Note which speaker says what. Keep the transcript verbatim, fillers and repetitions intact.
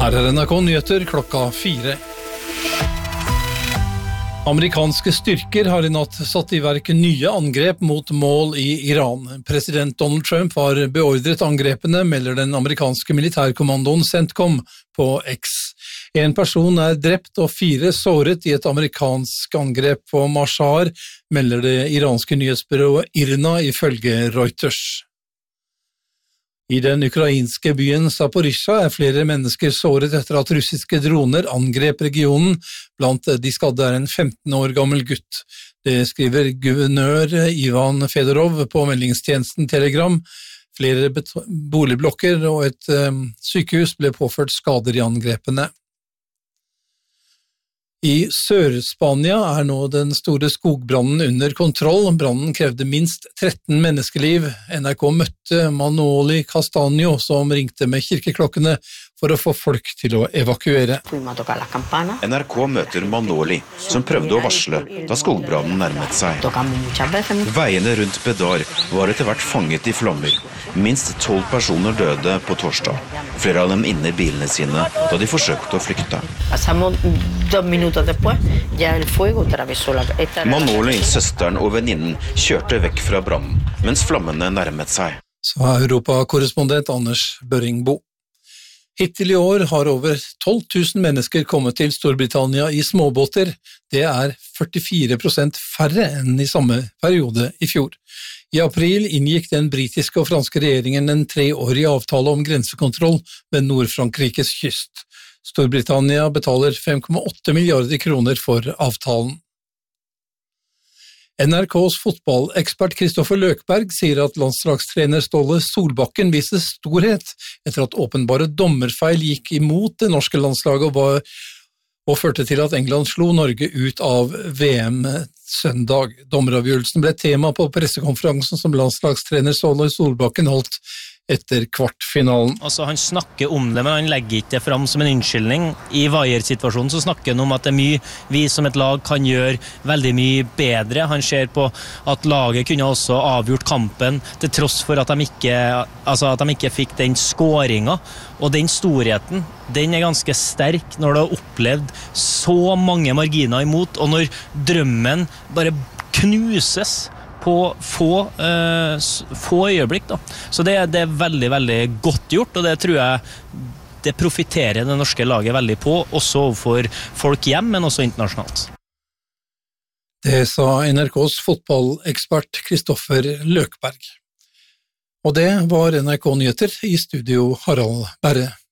Speaker 1: Her er N R K Nyheter klokka fire. Amerikanske styrker har i natt satt i verk nye angrep mot mål i Iran. President Donald Trump har beordret angrepene, melder den amerikanske militærkommandoen CENTCOM på X. En person er drept og fire såret i et amerikansk angrep på Mashhar, melder det iranske nyhetsbyrået IRNA ifølge Reuters. I den ukrainske byen Zaporizjzja er flere mennesker såret etter at russiske droner angrep regionen. Blant de skadde er en femten år gammel gutt. Det skriver guvernør Ivan Fedorov på meldingstjenesten Telegram. Flere boligblokker og et um, sykehus ble påført skader i angrepene. I Sør-Spania er nå den store skogbrannen under kontroll. Brannen krevde minst tretten menneskeliv. N R K møtte Manoli Castaño, som ringte med kirkeklokkene for å få folk til å evakuere.
Speaker 2: N R K møter Manoli, som prøvde å varsle da skogbrannen nærmet seg. Veiene rundt Bedar var etter hvert fanget i flammer. Minst tolv personer døde på torsdag. Flere av dem inne i bilene sine da de forsøkte å flykte. Manoli, søsteren og venninnen kjørte vekk fra brannen, mens flammene nærmet seg.
Speaker 1: Så er Europa-korrespondent Anders Børringbo. Hittil i år har over tolv tusen mennesker kommet til Storbritannia i småbåter. Det er førtifire prosent færre enn i samme periode i fjor. I april inngikk den britiske og franske regjeringen en treårig avtale om grensekontroll ved Nord-Frankrikes kyst. Storbritannia betaler fem komma åtte milliarder kroner for avtalen. N R K's fotballekspert Kristoffer Løkberg sier at landslagstrener Ståle Solbakken viste storhet etter at åpenbare dommerfeil gikk imot det norske landslaget og, var, og førte til at England slo Norge ut av V M søndag. Dommeravgjørelsen ble tema på pressekonferansen som landslagstrener Ståle Solbakken holdt etter kvartfinalen.
Speaker 3: Altså, han snakker om det, men han legger ikke det fram som en unnskyldning. I Vaier-situasjonen så snakker han om at det er mye vi som et lag kan gjøre veldig mye bedre. Han ser på at laget kunne også avgjort kampen til tross for at de ikke, altså at de ikke fikk den skåringen. Og den storheten, den er ganske sterk når du har opplevd så mange marginer imot, og når drømmen bare knuses på få, uh, få øyeblikk. Da. Så det, det er veldig, veldig godt gjort, og det tror jeg det profiterer det norske laget veldig på, også overfor folk hjem, men også internasjonalt.
Speaker 1: Det sa N R K's fotballekspert Kristoffer Løkberg. Og det var N R K Nyheter i studio Harald Berre.